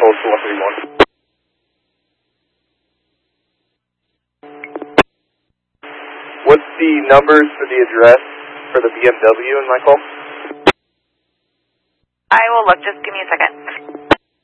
code to 131. What's the numbers for the address for the BMW in my call? I will look. Just give me a second.